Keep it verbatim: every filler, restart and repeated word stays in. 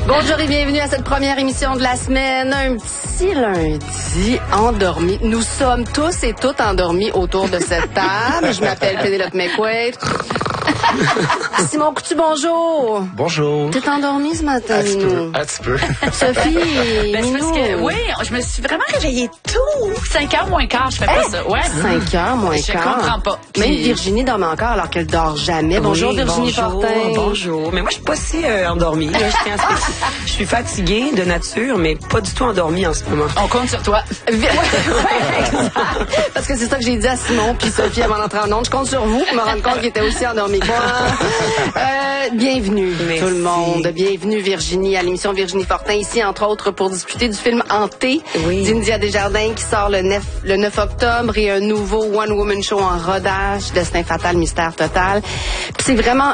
Bonjour et bienvenue à cette première émission de la semaine. Un petit lundi endormi. Nous sommes tous et toutes endormis autour de cette table. Je m'appelle Pénélope McQuaid. Simon Coutu, bonjour. Bonjour. T'es endormi ce matin, Minou? Un petit peu. Sophie, ben, Minou. Parce que, oui, je me suis vraiment réveillée tôt. cinq heures moins quart, je fais pas hey, ça. Ouais. cinq heures moins je quart. Je comprends pas. Puis... Même Virginie dorme encore alors qu'elle dort jamais. Bonjour, oui, Virginie bonjour, Fortin. Bonjour. Mais moi, je suis pas si euh, endormie. Là, je, tiens à... je suis fatiguée de nature, mais pas du tout endormie en ce moment. On compte sur toi. Ouais, ouais, exact. Parce que c'est ça que j'ai dit à Simon puis Sophie avant d'entrer en onde. Je compte sur vous pour me rendre compte qu'il était aussi endormi que moi. Euh, bienvenue Merci. Tout le monde. Bienvenue Virginie à l'émission Virginie Fortin ici entre autres pour discuter du film Hanté oui. d'India Desjardins qui sort le neuf, le neuf octobre et un nouveau One Woman Show en rodage, Destin fatal, mystère total. Puis c'est vraiment